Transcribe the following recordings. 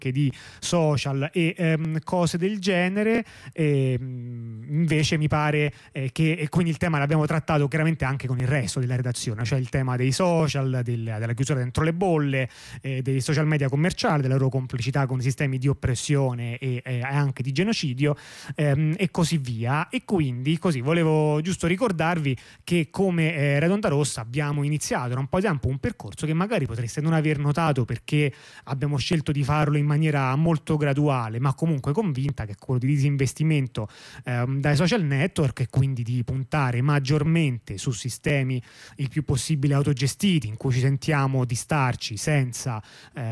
anche di social e cose del genere. Invece mi pare che, e quindi il tema l'abbiamo trattato chiaramente anche con il resto della redazione, cioè il tema dei social, della chiusura dentro le bolle, dei social media commerciali, della loro complicità con i sistemi di oppressione e anche di genocidio, e così via. E quindi così volevo giusto ricordarvi che come Redonda Rossa abbiamo iniziato da un po' di tempo un percorso che magari potreste non aver notato, perché abbiamo scelto di farlo in maniera molto graduale ma comunque convinta, che è quello di disinvestimento dai social network, e quindi di puntare maggiormente su sistemi il più possibile autogestiti, in cui ci sentiamo di starci senza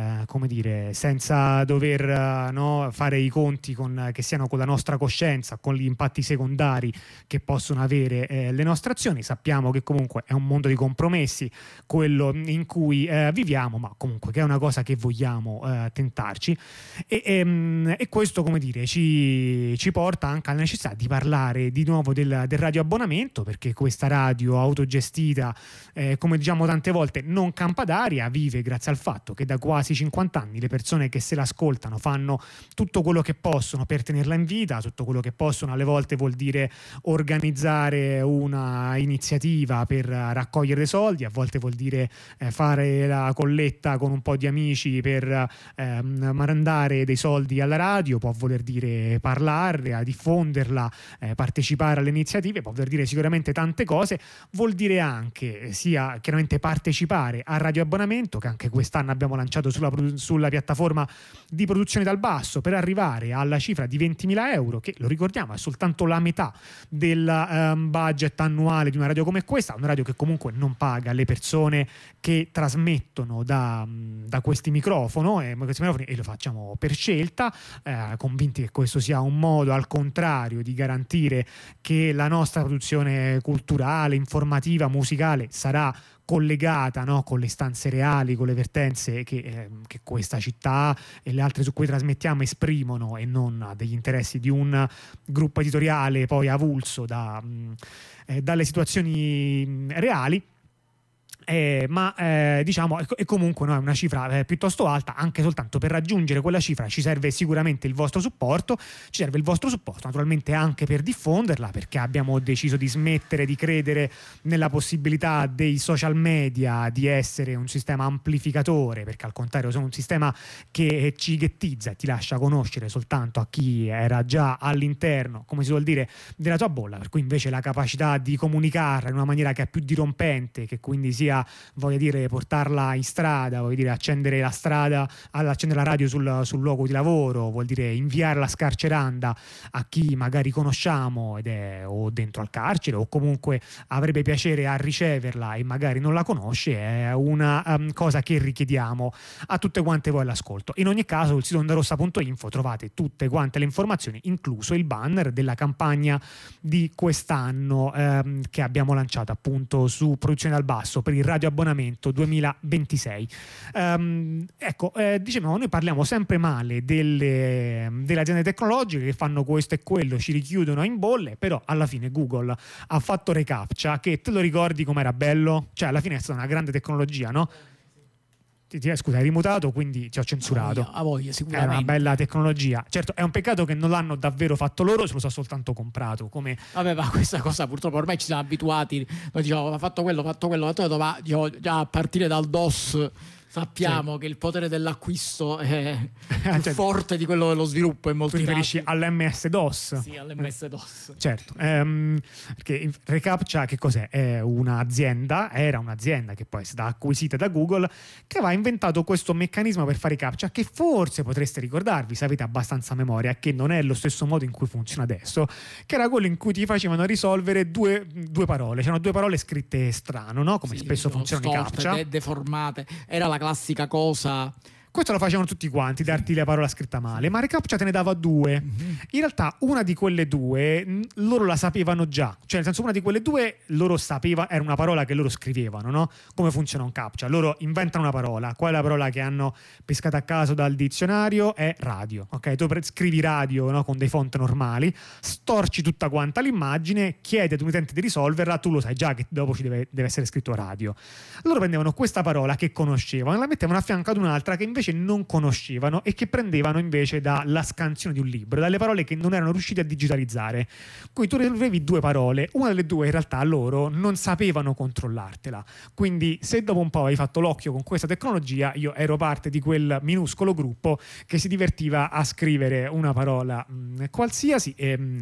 senza dover fare i conti che siano con la nostra coscienza, con gli impatti secondari che possono avere le nostre azioni. Sappiamo che comunque è un mondo di compromessi quello in cui viviamo, ma comunque che è una cosa che vogliamo tentarci, e questo ci porta anche alla necessità di parlare di nuovo del radioabbonamento, perché questa radio autogestita, come diciamo tante volte, non campa d'aria, vive grazie al fatto che da quasi 50 anni le persone che se l'ascoltano fanno tutto quello che possono per tenerla in vita. Tutto quello che possono alle volte vuol dire organizzare una iniziativa per raccogliere dei soldi, a volte vuol dire fare la colletta con un po' di amici per mandare dei soldi alla radio, può voler dire parlarne, a diffonderla, partecipare alle iniziative, può voler dire sicuramente tante cose. Vuol dire anche sia chiaramente partecipare al radioabbonamento, che anche quest'anno abbiamo lanciato sulla piattaforma di Produzioni dal Basso, per arrivare alla cifra di 20.000 euro, che lo ricordiamo è soltanto la metà del budget annuale di una radio come questa, una radio che comunque non paga le persone che trasmettono da questi microfoni, e lo facciamo per scelta, convinti che questo sia un modo, al contrario, di garantire che la nostra produzione culturale, informativa, musicale sarà collegata, con le istanze reali, con le vertenze che questa città e le altre su cui trasmettiamo esprimono, e non degli interessi di un gruppo editoriale poi avulso dalle situazioni reali. Diciamo è comunque è una cifra piuttosto alta. Anche soltanto per raggiungere quella cifra ci serve sicuramente il vostro supporto, naturalmente anche per diffonderla, perché abbiamo deciso di smettere di credere nella possibilità dei social media di essere un sistema amplificatore, perché al contrario sono un sistema che ci ghettizza e ti lascia conoscere soltanto a chi era già all'interno, come si vuol dire, della tua bolla, per cui invece la capacità di comunicarla in una maniera che è più dirompente, che quindi sia, voglio dire, portarla in strada, voglio dire accendere la radio sul luogo di lavoro, vuol dire inviare la scarceranda a chi magari conosciamo ed è o dentro al carcere o comunque avrebbe piacere a riceverla e magari non la conosce, è una cosa che richiediamo a tutte quante voi all'ascolto. In ogni caso sul sito ondarossa.info trovate tutte quante le informazioni, incluso il banner della campagna di quest'anno che abbiamo lanciato appunto su Produzione dal Basso per il radioabbonamento 2026. Diciamo, noi parliamo sempre male delle aziende tecnologiche che fanno questo e quello, ci richiudono in bolle, però alla fine Google ha fatto reCAPTCHA, che te lo ricordi com'era bello? Cioè alla fine è stata una grande tecnologia, no? Scusa, hai rimutato, quindi ti ho censurato. A voglia, sicuramente. È una bella tecnologia. Certo, è un peccato che non l'hanno davvero fatto loro, se lo so soltanto comprato. Vabbè, ma questa cosa purtroppo ormai ci siamo abituati. Noi diciamo, ha fatto quello, ma già a partire dal DOS sappiamo che il potere dell'acquisto è più forte di quello dello sviluppo. Tu riferisci all'MS-DOS? Sì, all'MS-DOS. Certo, perché reCAPTCHA che cos'è? Era un'azienda che poi è stata acquisita da Google, che aveva inventato questo meccanismo per fare i CAPTCHA, che forse potreste ricordarvi, se avete abbastanza memoria, che non è lo stesso modo in cui funziona adesso, che era quello in cui ti facevano risolvere due parole. C'erano due parole scritte strano, no? Come spesso funzionano i CAPTCHA. Deformate. Era la classica cosa. Questo lo facevano tutti quanti, darti la parola scritta male, ma reCAPTCHA te ne dava due. In realtà una di quelle due loro la sapevano già, cioè nel senso una di quelle due loro sapeva, era una parola che loro scrivevano, no? Come funziona un CAPTCHA? Loro inventano una parola, qual è la parola che hanno pescata a caso dal dizionario? È radio, ok? Tu scrivi radio, no? Con dei font normali, storci tutta quanta l'immagine, chiedi ad un utente di risolverla, tu lo sai già che dopo ci deve essere scritto radio. Loro prendevano questa parola che conoscevano e la mettevano a fianco ad un'altra che invece invece non conoscevano e che prendevano invece dalla scansione di un libro, dalle parole che non erano riusciti a digitalizzare. Quindi tu risolvevi due parole, una delle due in realtà loro non sapevano controllartela. Quindi se dopo un po' hai fatto l'occhio con questa tecnologia, io ero parte di quel minuscolo gruppo che si divertiva a scrivere una parola qualsiasi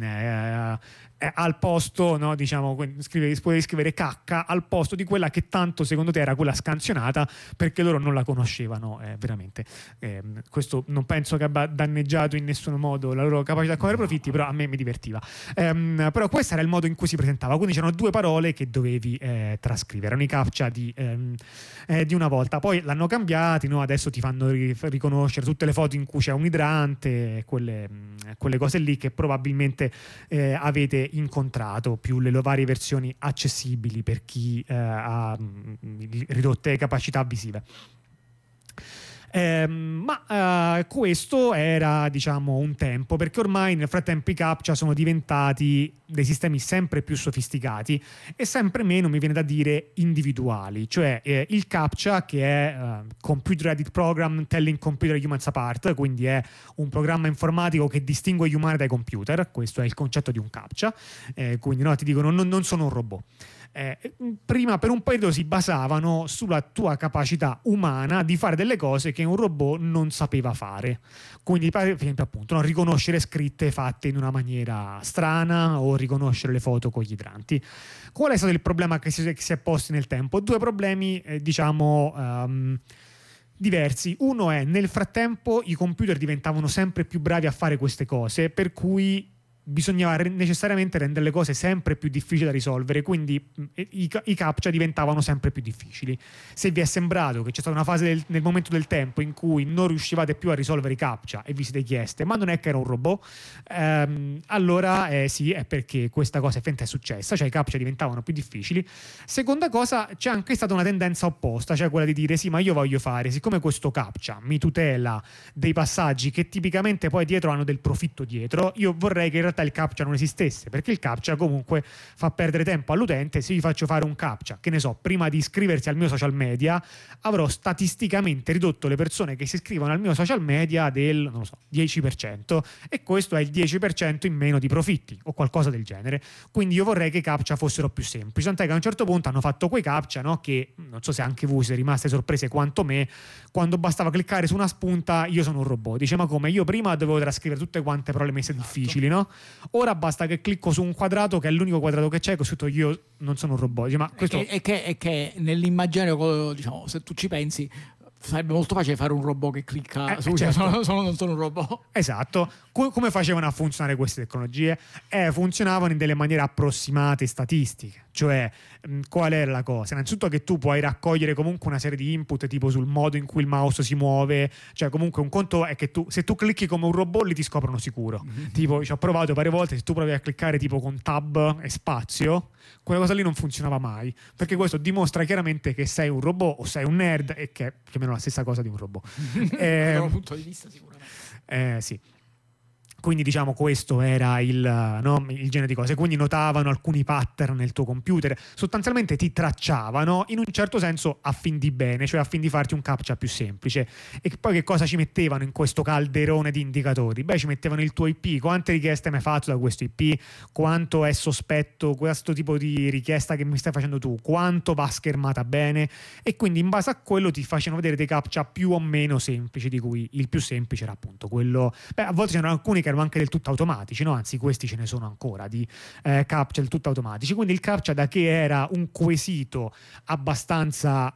al posto, no, diciamo, potevi scrivere cacca al posto di quella che tanto secondo te era quella scansionata, perché loro non la conoscevano veramente. Questo non penso che abbia danneggiato in nessun modo la loro capacità di cogliere profitti, però a me mi divertiva. Però questo era il modo in cui si presentava, quindi c'erano due parole che dovevi trascrivere, erano i captcha di una volta. Poi l'hanno cambiati, no? Adesso ti fanno riconoscere tutte le foto in cui c'è un idrante, quelle cose lì che probabilmente avete incontrato, più le varie versioni accessibili per chi ha ridotte capacità visive. Questo era, diciamo, un tempo, perché ormai nel frattempo i captcha sono diventati dei sistemi sempre più sofisticati e sempre meno, mi viene da dire, individuali. Cioè il captcha, che è Computer Aided Program Telling Computer Humans Apart, quindi è un programma informatico che distingue gli umani dai computer. Questo è il concetto di un captcha, quindi no, ti dicono non sono un robot. Prima per un periodo si basavano sulla tua capacità umana di fare delle cose che un robot non sapeva fare, quindi per esempio appunto, no, riconoscere scritte fatte in una maniera strana o riconoscere le foto con gli idranti. Qual è stato il problema che si è posto nel tempo? Due problemi diversi. Uno è, nel frattempo i computer diventavano sempre più bravi a fare queste cose, per cui bisognava necessariamente rendere le cose sempre più difficili da risolvere, quindi i captcha diventavano sempre più difficili. Se vi è sembrato che c'è stata una fase nel momento del tempo in cui non riuscivate più a risolvere i captcha e vi siete chieste ma non è che era un robot, allora sì, è perché questa cosa effettivamente è successa, cioè i captcha diventavano più difficili. Seconda cosa, c'è anche stata una tendenza opposta, cioè quella di dire sì, ma io voglio fare, siccome questo captcha mi tutela dei passaggi che tipicamente poi dietro hanno del profitto dietro, io vorrei che in realtà il captcha non esistesse, perché il captcha comunque fa perdere tempo all'utente. Se gli faccio fare un captcha, che ne so, prima di iscriversi al mio social media, avrò statisticamente ridotto le persone che si iscrivono al mio social media del, non lo so, 10%, e questo è il 10% in meno di profitti o qualcosa del genere. Quindi io vorrei che i captcha fossero più semplici, tant'è che a un certo punto hanno fatto quei captcha, no, che non so se anche voi siete rimaste sorprese quanto me, quando bastava cliccare su una spunta io sono un robot. Dice, ma come, io prima dovevo trascrivere tutte quante parole messe difficili, no? Ora basta che clicco su un quadrato, che è l'unico quadrato che c'è, così io non sono un robot. Dice, ma questo... è che nell'immaginario, diciamo, se tu ci pensi, sarebbe molto facile fare un robot che clicca su, certo. non sono un robot. Esatto. Come facevano a funzionare queste tecnologie? Funzionavano in delle maniere approssimate statistiche. Cioè, qual era la cosa? Innanzitutto che tu puoi raccogliere comunque una serie di input, tipo sul modo in cui il mouse si muove. Cioè, comunque un conto è che se tu clicchi come un robot, li ti scoprono sicuro. Tipo, ci ho provato varie volte, se tu provi a cliccare tipo con tab e spazio, quella cosa lì non funzionava mai, perché questo dimostra chiaramente che sei un robot o sei un nerd, e che è più o meno la stessa cosa di un robot. Da un punto di vista sicuramente. Sì. Quindi diciamo questo era il genere di cose. Quindi notavano alcuni pattern nel tuo computer, sostanzialmente ti tracciavano in un certo senso a fin di bene, cioè a fin di farti un captcha più semplice. E poi che cosa ci mettevano in questo calderone di indicatori? Beh, ci mettevano il tuo IP, quante richieste mi hai fatto da questo IP, quanto è sospetto questo tipo di richiesta che mi stai facendo tu, quanto va schermata bene, e quindi in base a quello ti facevano vedere dei captcha più o meno semplici, di cui il più semplice era appunto quello. Beh, a volte c'erano alcuni che erano anche del tutto automatici, no? Anzi, questi ce ne sono ancora di captcha del tutto automatici. Quindi il captcha, da che era un quesito abbastanza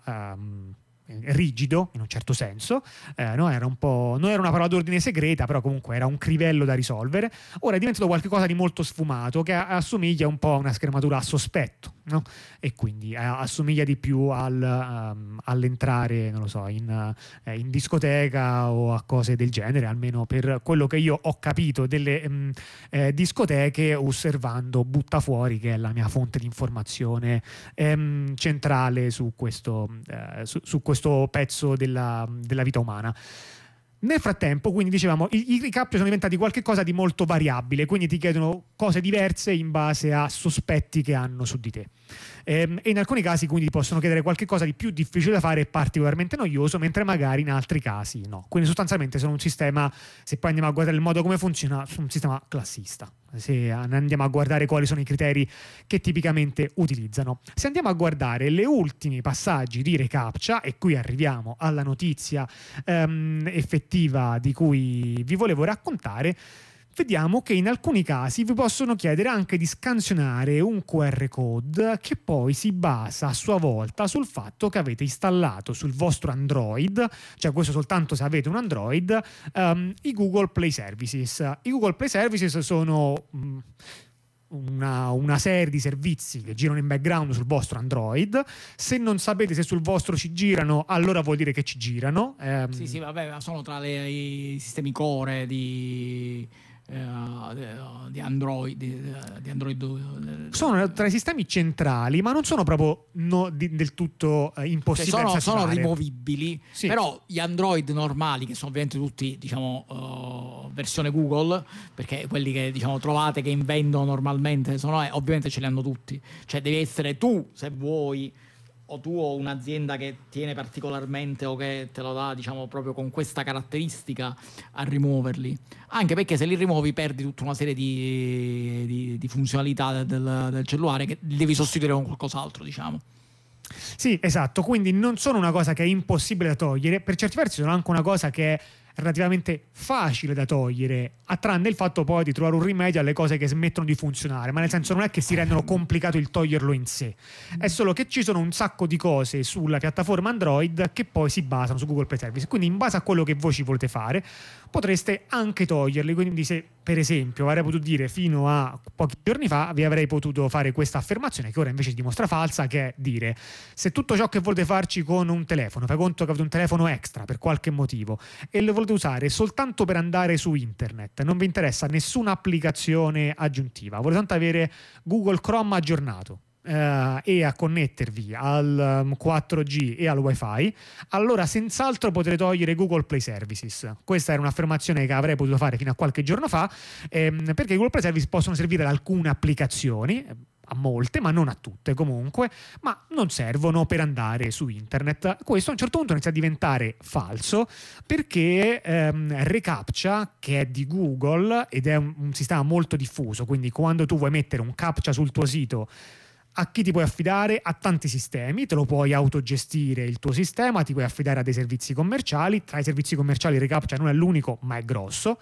rigido in un certo senso, no? Era un po', non era una parola d'ordine segreta, però comunque era un crivello da risolvere. Ora è diventato qualcosa di molto sfumato, che assomiglia un po' a una schermatura a sospetto, no? E quindi assomiglia di più all'entrare, non lo so, in discoteca o a cose del genere, almeno per quello che io ho capito delle discoteche, osservando Buttafuori, che è la mia fonte di informazione centrale su questo pezzo della vita umana. Nel frattempo, quindi dicevamo, i CAPTCHA sono diventati qualcosa di molto variabile, quindi ti chiedono cose diverse in base a sospetti che hanno su di te. E in alcuni casi quindi possono chiedere qualcosa di più difficile da fare e particolarmente noioso, mentre magari in altri casi no. Quindi sostanzialmente sono un sistema, se poi andiamo a guardare il modo come funziona, un sistema classista. Se andiamo a guardare quali sono i criteri che tipicamente utilizzano. Se andiamo a guardare le ultimi passaggi di reCAPTCHA, e qui arriviamo alla notizia effettiva di cui vi volevo raccontare, vediamo che in alcuni casi vi possono chiedere anche di scansionare un QR code che poi si basa a sua volta sul fatto che avete installato sul vostro Android, cioè questo soltanto se avete un Android, i Google Play Services. I Google Play Services sono una serie di servizi che girano in background sul vostro Android. Se non sapete se sul vostro ci girano, allora vuol dire che ci girano. Sì, vabbè, sono tra i sistemi core di Android. Sono tra i sistemi centrali, ma non sono proprio del tutto impossibili. Cioè sono rimovibili, sì. Però gli Android normali, che sono ovviamente tutti, diciamo, versione Google, perché quelli che, diciamo, trovate che invendono normalmente ovviamente ce li hanno tutti. Cioè devi essere tu, se vuoi, o tu o un'azienda che tiene particolarmente o che te lo dà, diciamo, proprio con questa caratteristica, a rimuoverli. Anche perché se li rimuovi perdi tutta una serie di funzionalità del cellulare che devi sostituire con qualcos'altro, diciamo. Sì, esatto, quindi non sono una cosa che è impossibile da togliere, per certi versi sono anche una cosa che è relativamente facile da togliere, a tranne il fatto poi di trovare un rimedio alle cose che smettono di funzionare, ma nel senso non è che si rendono complicato il toglierlo in sé, è solo che ci sono un sacco di cose sulla piattaforma Android che poi si basano su Google Play Service, quindi in base a quello che voi ci volete fare potreste anche toglierli. Quindi se per esempio avrei potuto dire fino a pochi giorni fa, vi avrei potuto fare questa affermazione che ora invece si dimostra falsa, che è dire: se tutto ciò che volete farci con un telefono, fai conto che avete un telefono extra per qualche motivo e lo volete usare soltanto per andare su internet, non vi interessa nessuna applicazione aggiuntiva, volete tanto avere Google Chrome aggiornato e a connettervi al 4G e al Wi-Fi, allora senz'altro potrete togliere Google Play Services. Questa era un'affermazione che avrei potuto fare fino a qualche giorno fa, perché i Google Play Services possono servire ad alcune applicazioni, a molte, ma non a tutte comunque, ma non servono per andare su internet. Questo a un certo punto inizia a diventare falso, perché reCAPTCHA, che è di Google ed è un sistema molto diffuso, quindi quando tu vuoi mettere un CAPTCHA sul tuo sito, a chi ti puoi affidare? A tanti sistemi, te lo puoi autogestire il tuo sistema, ti puoi affidare a dei servizi commerciali. Tra i servizi commerciali reCAPTCHA non è l'unico, ma è grosso.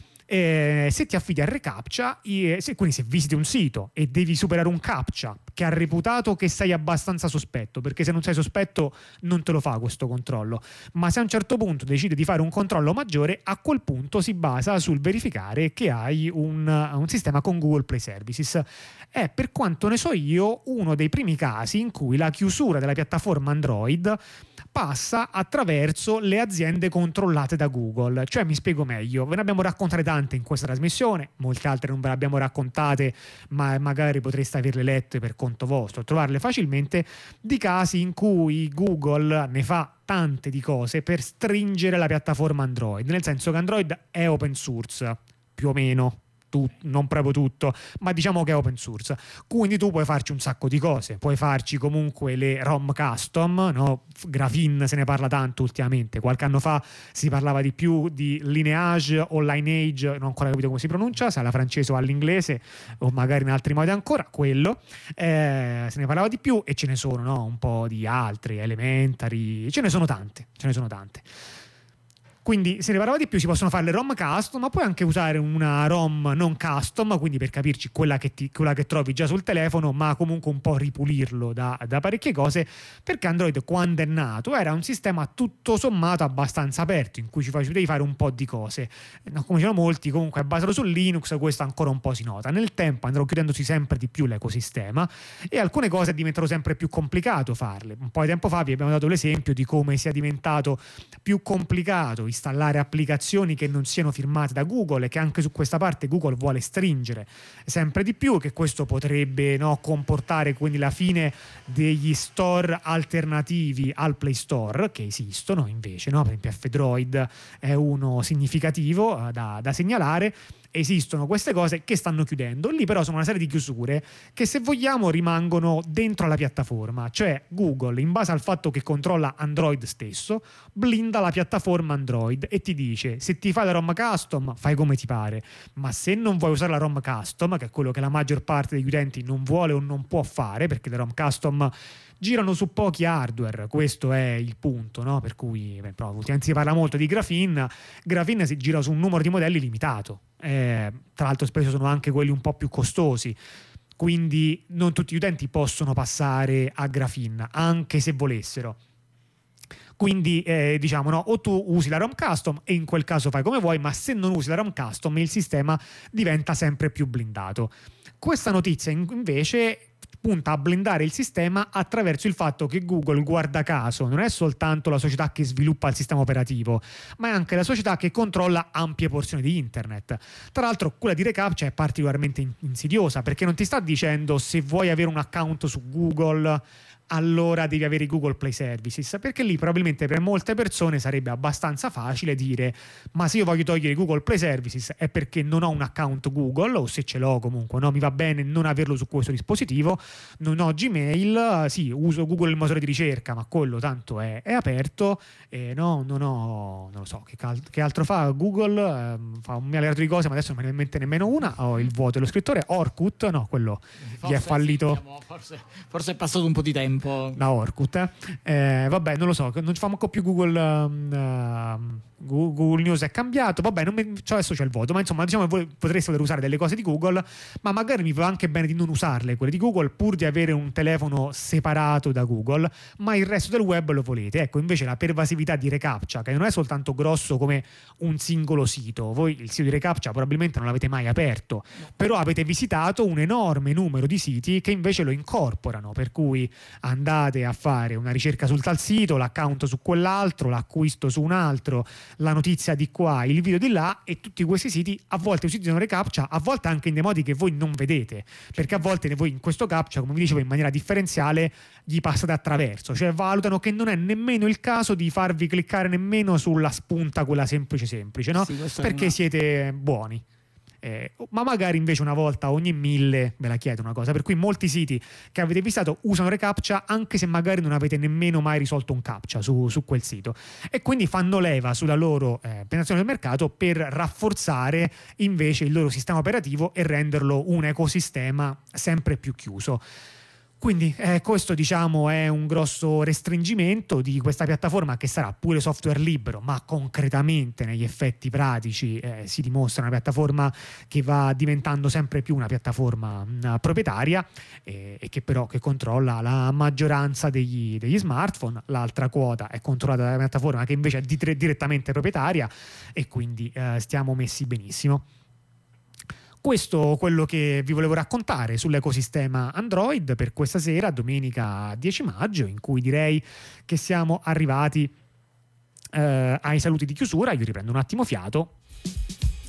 Se ti affidi a reCAPTCHA, quindi se visiti un sito e devi superare un CAPTCHA che ha reputato che sei abbastanza sospetto, perché se non sei sospetto non te lo fa questo controllo, ma se a un certo punto decide di fare un controllo maggiore, a quel punto si basa sul verificare che hai un sistema con Google Play Services. È, per quanto ne so io, uno dei primi casi in cui la chiusura della piattaforma Android passa attraverso le aziende controllate da Google. Cioè, mi spiego meglio, ve ne abbiamo raccontate tante in questa trasmissione, molte altre non ve le abbiamo raccontate, ma magari potreste averle lette per conto vostro, trovarle facilmente, di casi in cui Google ne fa tante di cose per stringere la piattaforma Android, nel senso che Android è open source, più o meno. Non proprio tutto, ma diciamo che è open source, quindi tu puoi farci un sacco di cose, puoi farci comunque le ROM custom, no? Graphene se ne parla tanto ultimamente, qualche anno fa si parlava di più di Lineage o Lineage, non ho ancora capito come si pronuncia, se alla francese o all'inglese o magari in altri modi ancora, quello se ne parlava di più, e ce ne sono, no? Un po' di altri, Elementary, ce ne sono tante. Quindi se ne parlava di più, si possono fare le ROM custom, ma puoi anche usare una ROM non custom, quindi per capirci quella che trovi già sul telefono, ma comunque un po' ripulirlo da parecchie cose, perché Android quando è nato era un sistema tutto sommato abbastanza aperto, in cui ci potevi fare un po' di cose. No, come dicono molti, comunque è basato su Linux, questo ancora un po' si nota. Nel tempo andrà chiudendosi sempre di più l'ecosistema e alcune cose è diventato sempre più complicato farle. Un po' di tempo fa vi abbiamo dato l'esempio di come sia diventato più complicato installare applicazioni che non siano firmate da Google, e che anche su questa parte Google vuole stringere sempre di più, che questo potrebbe, no, comportare quindi la fine degli store alternativi al Play Store che esistono invece, no? Per esempio F-Droid è uno significativo da segnalare. Esistono queste cose che stanno chiudendo. Lì però sono una serie di chiusure che, se vogliamo, rimangono dentro la piattaforma, cioè Google, in base al fatto che controlla Android stesso, blinda la piattaforma Android e ti dice: se ti fai la ROM custom fai come ti pare, ma se non vuoi usare la ROM custom, che è quello che la maggior parte degli utenti non vuole o non può fare, perché le ROM custom girano su pochi hardware, questo è il punto, no? Per cui ultimamente si parla molto di Graphene si gira su un numero di modelli limitato, tra l'altro spesso sono anche quelli un po' più costosi, quindi non tutti gli utenti possono passare a Graphene anche se volessero. Quindi diciamo, no, o tu usi la ROM custom e in quel caso fai come vuoi, ma se non usi la ROM custom il sistema diventa sempre più blindato. Questa notizia invece punta a blindare il sistema attraverso il fatto che Google, guarda caso, non è soltanto la società che sviluppa il sistema operativo, ma è anche la società che controlla ampie porzioni di internet. Tra l'altro quella di reCAPTCHA è particolarmente insidiosa, perché non ti sta dicendo: se vuoi avere un account su Google allora devi avere i Google Play Services, perché lì probabilmente per molte persone sarebbe abbastanza facile dire: ma se io voglio togliere i Google Play Services è perché non ho un account Google, o se ce l'ho comunque no, mi va bene non averlo su questo dispositivo, non ho Gmail, sì, uso Google il motore di ricerca, ma quello tanto è aperto, no, non lo so, che altro fa Google, fa un miliardo di cose, ma adesso non me ne viene in mente nemmeno una. Ho il vuoto dello scrittore. Orkut, no, quello gli è fallito, forse è passato un po' di tempo da Orkut, vabbè, non lo so, non ci fa manco più Google News, è cambiato, vabbè, adesso c'è il voto, ma insomma, diciamo che voi potreste voler usare delle cose di Google, ma magari mi va anche bene di non usarle quelle di Google, pur di avere un telefono separato da Google, ma il resto del web lo volete. Ecco, invece la pervasività di reCAPTCHA, che non è soltanto grosso come un singolo sito, voi il sito di reCAPTCHA probabilmente non l'avete mai aperto, però avete visitato un enorme numero di siti che invece lo incorporano, per cui andate a fare una ricerca sul tal sito, l'account su quell'altro, l'acquisto su un altro, la notizia di qua, il video di là, e tutti questi siti a volte utilizzano reCAPTCHA, a volte anche in dei modi che voi non vedete, perché a volte voi in questo CAPTCHA, come vi dicevo, in maniera differenziale gli passate attraverso, cioè valutano che non è nemmeno il caso di farvi cliccare nemmeno sulla spunta quella semplice, no? Sì, perché siete buoni. Ma magari invece una volta ogni 1000 ve la chiedo una cosa, per cui molti siti che avete visitato usano reCAPTCHA anche se magari non avete nemmeno mai risolto un CAPTCHA su quel sito, e quindi fanno leva sulla loro penetrazione del mercato per rafforzare invece il loro sistema operativo e renderlo un ecosistema sempre più chiuso. Quindi questo, diciamo, è un grosso restringimento di questa piattaforma, che sarà pure software libero, ma concretamente negli effetti pratici si dimostra una piattaforma che va diventando sempre più una piattaforma proprietaria, e che però che controlla la maggioranza degli smartphone. L'altra quota è controllata dalla piattaforma che invece è direttamente proprietaria, e quindi stiamo messi benissimo. Questo è quello che vi volevo raccontare sull'ecosistema Android per questa sera, domenica 10 maggio, in cui direi che siamo arrivati ai saluti di chiusura. Io riprendo un attimo fiato.